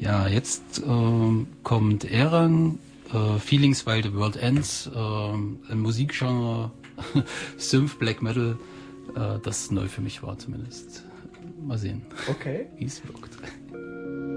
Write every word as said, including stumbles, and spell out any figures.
Ja, jetzt ähm, kommt Erang, äh, Feelings While the World Ends, äh, ein Musikgenre, Synth, Black Metal, äh, das neu für mich war zumindest. Mal sehen, okay. wie es wirkt.